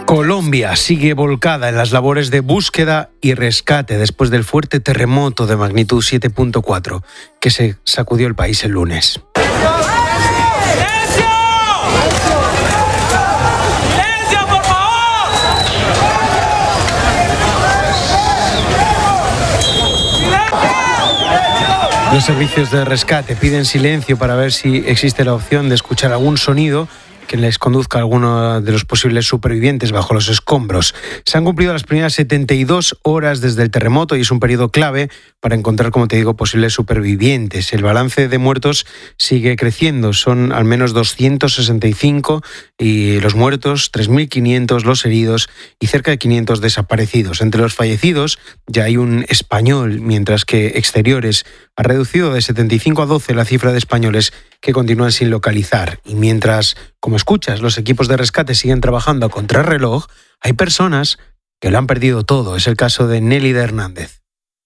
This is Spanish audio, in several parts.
Colombia sigue volcada en las labores de búsqueda y rescate después del fuerte terremoto de magnitud 7.4 que se sacudió el país el lunes. Los servicios de rescate piden silencio para ver si existe la opción de escuchar algún sonido que les conduzca a alguno de los posibles supervivientes bajo los escombros. Se han cumplido las primeras 72 horas desde el terremoto y es un periodo clave para encontrar, como te digo, posibles supervivientes. El balance de muertos sigue creciendo, son al menos 265 y los muertos 3.500, los heridos y cerca de 500 desaparecidos. Entre los fallecidos ya hay un español, mientras que Exteriores ha reducido de 75 a 12 la cifra de españoles que continúan sin localizar. Y mientras, como escuchas, los equipos de rescate siguen trabajando a contrarreloj, hay personas que lo han perdido todo. Es el caso de Nélida Hernández.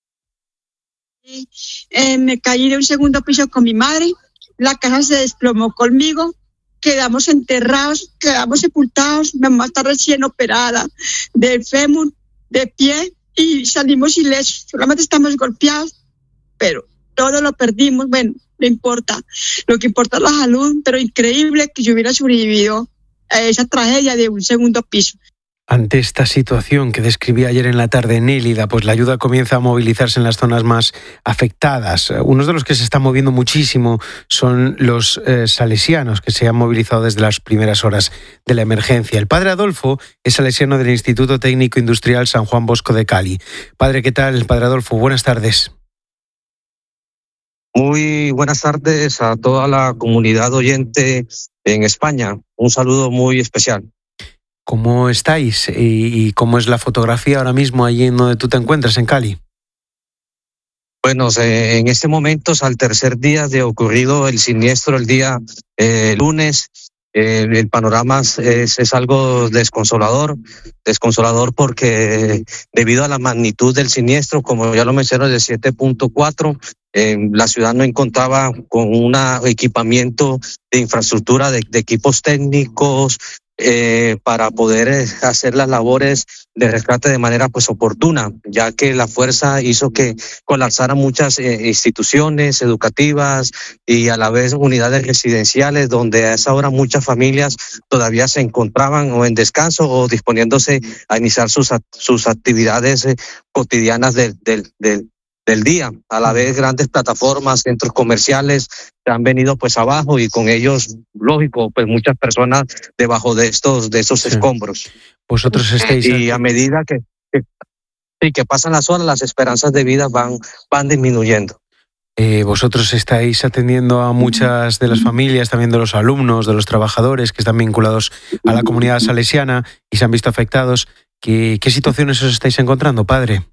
Me caí de un segundo piso con mi madre, la casa se desplomó conmigo, quedamos enterrados, quedamos sepultados. Mi mamá está recién operada del fémur, de pie, y salimos ilesos. Solamente estamos golpeados, pero todo lo perdimos. Bueno, no importa. Lo que importa es la salud, pero increíble que yo hubiera sobrevivido a esa tragedia de un segundo piso. Ante esta situación que describí ayer en la tarde Nélida, pues la ayuda comienza a movilizarse en las zonas más afectadas. Unos de los que se están moviendo muchísimo son los salesianos, que se han movilizado desde las primeras horas de la emergencia. El padre Adolfo es salesiano del Instituto Técnico Industrial San Juan Bosco de Cali. Padre, ¿qué tal? Padre Adolfo, buenas tardes. Muy buenas tardes a toda la comunidad oyente en España. Un saludo muy especial. ¿Cómo estáis y cómo es la fotografía ahora mismo allí en donde tú te encuentras, en Cali? Bueno, en este momento, al tercer día de ocurrido el siniestro el día lunes, el panorama es algo desconsolador porque debido a la magnitud del siniestro, como ya lo mencioné, de 7.4, la ciudad no contaba con un equipamiento de infraestructura, de equipos técnicos, para poder hacer las labores de rescate de manera oportuna, ya que la fuerza hizo que colapsaran muchas instituciones educativas y a la vez unidades residenciales, donde a esa hora muchas familias todavía se encontraban o en descanso o disponiéndose a iniciar sus actividades cotidianas del día. A la vez grandes plataformas, centros comerciales se han venido abajo y con ellos, lógico, muchas personas debajo de estos escombros. Vosotros estáis... Y a medida que pasan las horas, las esperanzas de vida van disminuyendo. Vosotros estáis atendiendo a muchas de las familias, también de los alumnos, de los trabajadores que están vinculados a la comunidad salesiana y se han visto afectados. ¿Qué situaciones os estáis encontrando, padre?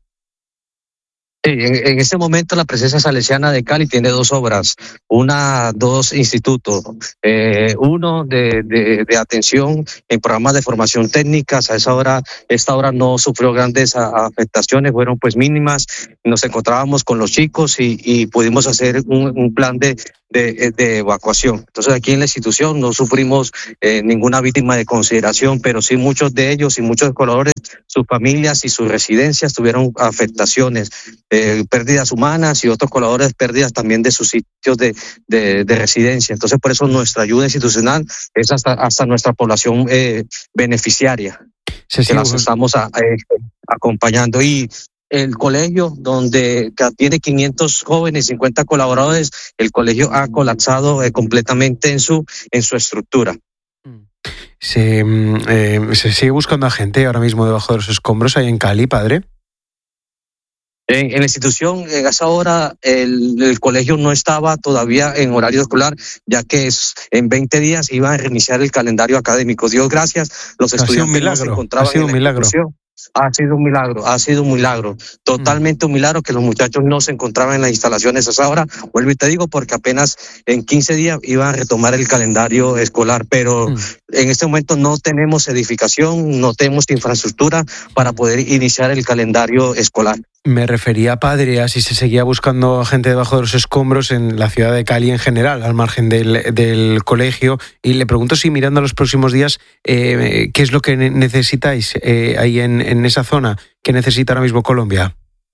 Sí, en este momento la presencia salesiana de Cali tiene dos obras, dos institutos, uno de atención en programas de formación técnicas. Esta hora no sufrió grandes afectaciones, fueron mínimas. Nos encontrábamos con los chicos y pudimos hacer un plan de evacuación. Entonces aquí en la institución no sufrimos ninguna víctima de consideración, pero sí muchos de ellos y muchos colaboradores, sus familias y sus residencias tuvieron afectaciones, pérdidas humanas, y otros colaboradores pérdidas también de sus sitios de residencia. Entonces por eso nuestra ayuda institucional es hasta nuestra población beneficiaria, que las estamos acompañando. Y el colegio, que tiene 500 jóvenes, 50 colaboradores, el colegio ha colapsado completamente en su estructura. ¿Se sigue buscando a gente ahora mismo debajo de los escombros ahí en Cali, padre? En la institución, en esa hora, el colegio no estaba todavía en horario escolar, ya que en 20 días iban a reiniciar el calendario académico. Dios gracias, los estudiantes no se encontraban en la institución. Ha sido un milagro, totalmente un milagro que los muchachos no se encontraban en las instalaciones a esa hora. Vuelvo y te digo, porque apenas en 15 días iban a retomar el calendario escolar, pero en este momento no tenemos edificación, no tenemos infraestructura para poder iniciar el calendario escolar. Me refería, padre, a si se seguía buscando a gente debajo de los escombros en la ciudad de Cali en general, al margen del colegio. Y le pregunto si mirando a los próximos días, ¿qué es lo que necesitáis ahí en esa zona? ¿Qué necesita ahora mismo Colombia?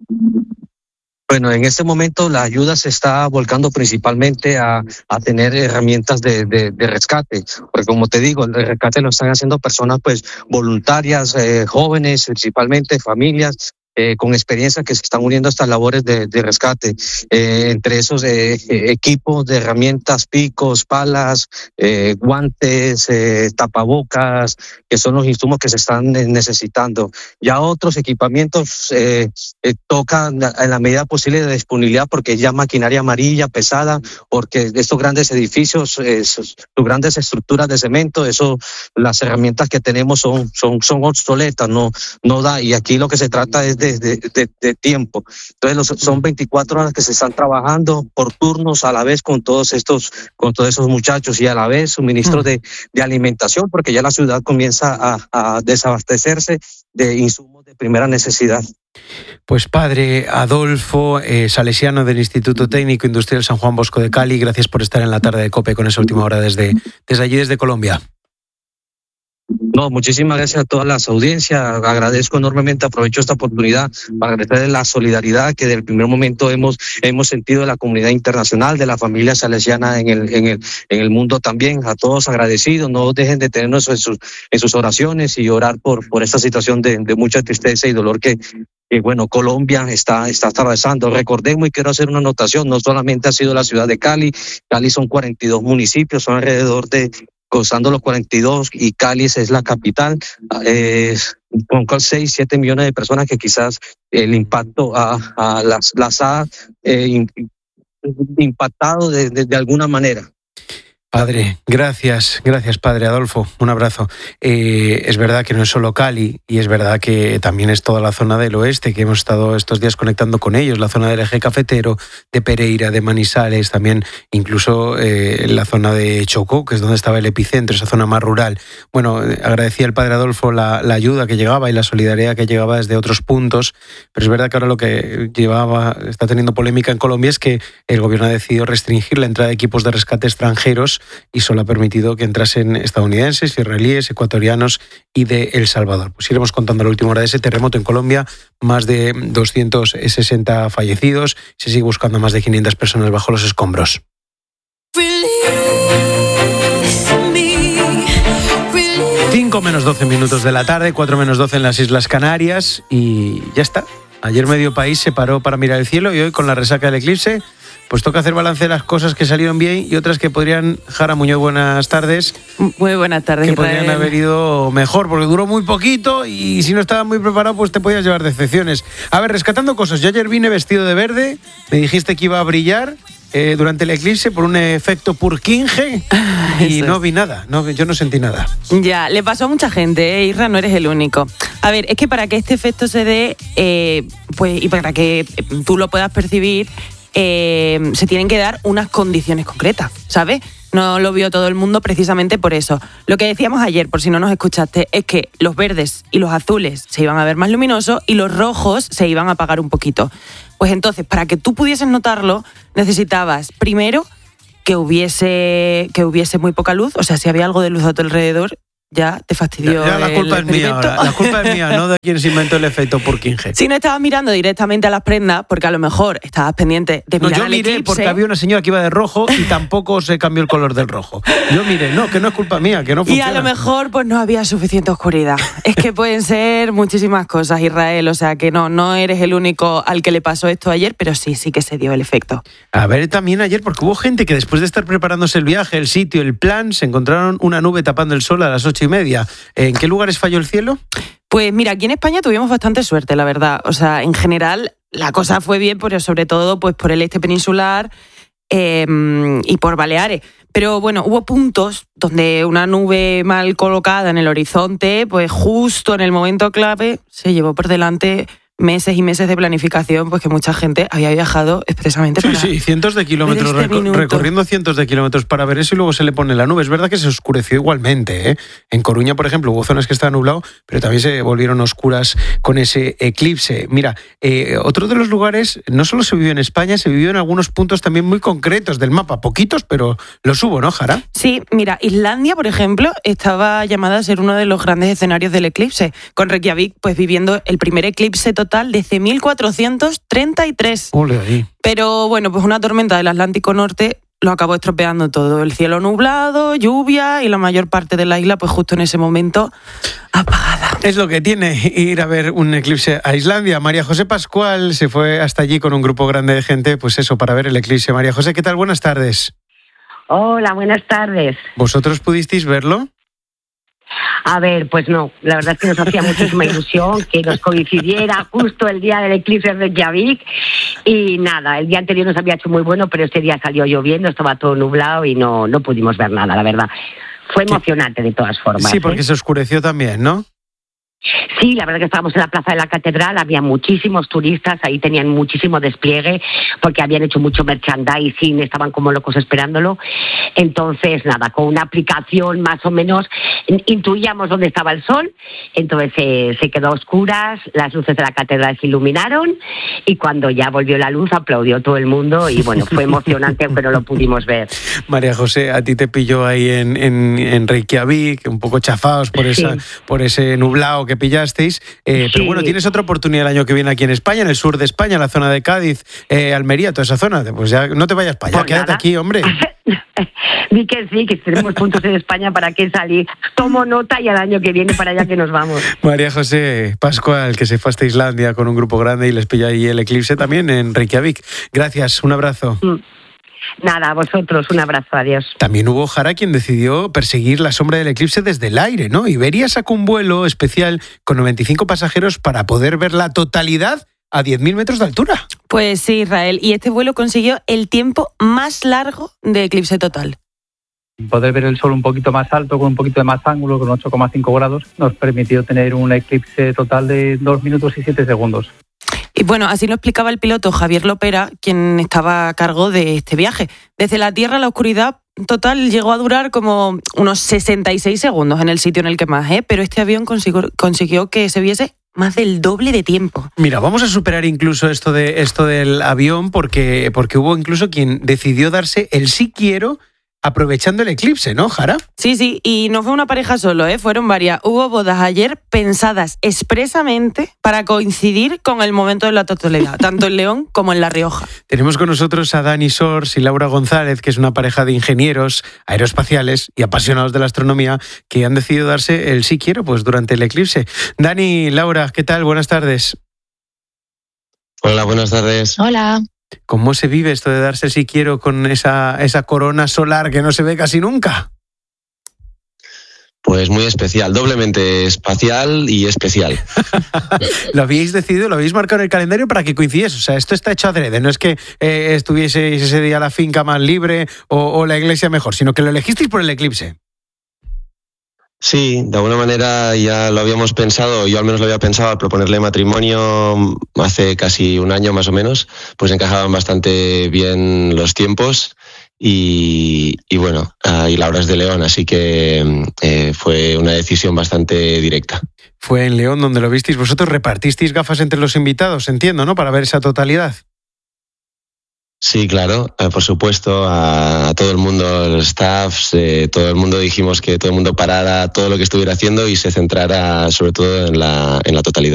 Bueno, en este momento la ayuda se está volcando principalmente a tener herramientas de rescate, porque como te digo, el rescate lo están haciendo personas pues voluntarias, jóvenes, principalmente familias, con experiencia que se están uniendo a estas labores de rescate. Entre esos equipos de herramientas, picos, palas, guantes, tapabocas, que son los insumos que se están necesitando. Ya otros equipamientos tocan en la medida posible de disponibilidad, porque ya maquinaria amarilla, pesada, porque estos grandes edificios, sus grandes estructuras de cemento, eso, las herramientas que tenemos son obsoletas, no da, y aquí lo que se trata es de tiempo. Entonces son 24 horas que se están trabajando por turnos a la vez con todos esos muchachos, y a la vez suministro de alimentación, porque ya la ciudad comienza a desabastecerse de insumos de primera necesidad. Pues padre Adolfo, salesiano del Instituto Técnico Industrial San Juan Bosco de Cali, gracias por estar en la tarde de COPE con esa última hora desde allí, desde Colombia. No, muchísimas gracias a todas las audiencias, agradezco enormemente, aprovecho esta oportunidad para agradecer la solidaridad que desde el primer momento hemos sentido de la comunidad internacional, de la familia salesiana en el mundo también, a todos agradecidos, no dejen de tenernos en sus oraciones y orar por esta situación de mucha tristeza y dolor que bueno, Colombia está atravesando. Recordemos, y quiero hacer una anotación, no solamente ha sido la ciudad de Cali son 42 municipios, son alrededor de cruzando los 42, y Cali es la capital, con 6-7 millones de personas que quizás el impacto las ha impactado de alguna manera. Padre, gracias padre Adolfo, un abrazo. Es verdad que no es solo Cali, y es verdad que también es toda la zona del oeste, que hemos estado estos días conectando con ellos, la zona del eje cafetero, de Pereira, de Manizales, también incluso la zona de Chocó, que es donde estaba el epicentro, esa zona más rural. Bueno, agradecía al padre Adolfo la ayuda que llegaba y la solidaridad que llegaba desde otros puntos, pero es verdad que ahora lo que está teniendo polémica en Colombia es que el gobierno ha decidido restringir la entrada de equipos de rescate extranjeros y solo ha permitido que entrasen estadounidenses, israelíes, ecuatorianos y de El Salvador. Pues iremos contando la última hora de ese terremoto en Colombia, más de 260 fallecidos, se sigue buscando a más de 500 personas bajo los escombros. 5 menos 12 minutos de la tarde, 4 menos 12 en las Islas Canarias, y ya está. Ayer medio país se paró para mirar el cielo, y hoy, con la resaca del eclipse, pues toca hacer balance de las cosas que salieron bien y otras que podrían... Jara Muñoz, buenas tardes. Muy buenas tardes, que Israel. Podrían haber ido mejor, porque duró muy poquito y si no estabas muy preparado, pues te podías llevar decepciones. A ver, rescatando cosas. Yo ayer vine vestido de verde, me dijiste que iba a brillar durante el eclipse por un efecto Purkinje y no vi nada, yo no sentí nada. Ya, le pasó a mucha gente, Isra, no eres el único. A ver, es que para que este efecto se dé, pues, y para que tú lo puedas percibir, se tienen que dar unas condiciones concretas, ¿sabes? No lo vio todo el mundo precisamente por eso. Lo que decíamos ayer, por si no nos escuchaste, es que los verdes y los azules se iban a ver más luminosos y los rojos se iban a apagar un poquito. Pues entonces, para que tú pudieses notarlo, necesitabas primero que hubiese muy poca luz, o sea, si había algo de luz a tu alrededor, ya te fastidió. Ya la culpa es mía ahora. La culpa es mía, no de quien se inventó el efecto Purkinje. Si no estabas mirando directamente a las prendas, porque a lo mejor estabas pendiente de mirar yo miré el eclipse, porque había una señora que iba de rojo y tampoco se cambió el color del rojo. Yo miré, que no es culpa mía, que no funciona. Y a lo mejor pues no había suficiente oscuridad. Es que pueden ser muchísimas cosas, Israel, o sea que no eres el único al que le pasó esto ayer, pero sí que se dio el efecto. A ver, también ayer, porque hubo gente que después de estar preparándose el viaje, el sitio, el plan, se encontraron una nube tapando el sol a las 8:30. ¿En qué lugares falló el cielo? Pues mira, aquí en España tuvimos bastante suerte, la verdad. O sea, en general la cosa fue bien, pero sobre todo pues por el este peninsular y por Baleares. Pero bueno, hubo puntos donde una nube mal colocada en el horizonte, pues justo en el momento clave se llevó por delante meses y meses de planificación, pues que mucha gente había viajado expresamente para... Sí, cientos de kilómetros, recorriendo cientos de kilómetros para ver eso y luego se le pone la nube. Es verdad que se oscureció igualmente, ¿eh? En Coruña, por ejemplo, hubo zonas que estaban nublado, pero también se volvieron oscuras con ese eclipse. Mira, otro de los lugares, no solo se vivió en España, se vivió en algunos puntos también muy concretos del mapa, poquitos, pero los hubo, ¿no, Jara? Sí, mira, Islandia, por ejemplo, estaba llamada a ser uno de los grandes escenarios del eclipse, con Reykjavik pues viviendo el primer eclipse total desde 1433. Ole ahí. Pero bueno, pues una tormenta del Atlántico Norte lo acabó estropeando todo. El cielo nublado, lluvia y la mayor parte de la isla, pues justo en ese momento, apagada. Es lo que tiene ir a ver un eclipse a Islandia. María José Pascual se fue hasta allí con un grupo grande de gente, pues eso, para ver el eclipse. María José, ¿qué tal? Buenas tardes. Hola, buenas tardes. ¿Vosotros pudisteis verlo? A ver, pues no, la verdad es que nos hacía muchísima ilusión que nos coincidiera justo el día del eclipse de Reykjavik y nada, el día anterior nos había hecho muy bueno, pero este día salió lloviendo, estaba todo nublado y no pudimos ver nada, la verdad. Fue emocionante de todas formas. Sí, porque se oscureció también, ¿no? Sí, la verdad que estábamos en la Plaza de la Catedral, había muchísimos turistas, ahí tenían muchísimo despliegue porque habían hecho mucho merchandising, estaban como locos esperándolo. Entonces, nada, con una aplicación más o menos intuíamos dónde estaba el sol, entonces se quedó a oscuras, las luces de la catedral se iluminaron y cuando ya volvió la luz aplaudió todo el mundo y bueno, fue emocionante aunque no lo pudimos ver. María José, a ti te pilló ahí en Reykjavik, un poco chafados por ese nublado que pillasteis, pero bueno, tienes otra oportunidad el año que viene aquí en España, en el sur de España, en la zona de Cádiz, Almería, toda esa zona, pues ya no te vayas para allá, pues quédate nada. Aquí, hombre. Di que sí, que tenemos puntos en España, ¿para qué salir? Tomo nota y al año que viene para allá que nos vamos. María José Pascual, que se fue hasta Islandia con un grupo grande y les pilló ahí el eclipse también en Reykjavik. Gracias, un abrazo. Nada, a vosotros, un abrazo, adiós. También hubo Jara quien decidió perseguir la sombra del eclipse desde el aire, ¿no? Iberia sacó un vuelo especial con 95 pasajeros para poder ver la totalidad a 10.000 metros de altura. Pues sí, Israel, y este vuelo consiguió el tiempo más largo de eclipse total. Poder ver el sol un poquito más alto, con un poquito de más ángulo, con 8,5 grados, nos permitió tener un eclipse total de 2 minutos y 7 segundos. Y bueno, así lo explicaba el piloto Javier Lopera, quien estaba a cargo de este viaje. Desde la Tierra la oscuridad total llegó a durar como unos 66 segundos en el sitio en el que más, pero este avión consiguió que se viese más del doble de tiempo. Mira, vamos a superar incluso esto del avión porque hubo incluso quien decidió darse el sí quiero aprovechando el eclipse, ¿no, Jara? Sí, y no fue una pareja solo, fueron varias. Hubo bodas ayer pensadas expresamente para coincidir con el momento de la totalidad, tanto en León como en La Rioja. Tenemos con nosotros a Dani Sors y Laura González, que es una pareja de ingenieros aeroespaciales y apasionados de la astronomía que han decidido darse el sí quiero pues durante el eclipse. Dani, Laura, ¿qué tal? Buenas tardes. Hola, buenas tardes. Hola. ¿Cómo se vive esto de darse si quiero con esa corona solar que no se ve casi nunca? Pues muy especial, doblemente espacial y especial. ¿Lo habíais decidido, lo habéis marcado en el calendario para que coincidiese? O sea, esto está hecho adrede, no es que estuvieseis ese día la finca más libre o la iglesia mejor, sino que lo elegisteis por el eclipse. Sí, de alguna manera ya lo habíamos pensado, yo al menos lo había pensado al proponerle matrimonio hace casi un año más o menos, pues encajaban bastante bien los tiempos y bueno, y Laura es de León, así que fue una decisión bastante directa. Fue en León donde lo visteis, vosotros repartisteis gafas entre los invitados, entiendo, ¿no? Para ver esa totalidad. Sí, claro, por supuesto, a todo el mundo, los staffs, todo el mundo dijimos que todo el mundo parara todo lo que estuviera haciendo y se centrara sobre todo en la totalidad.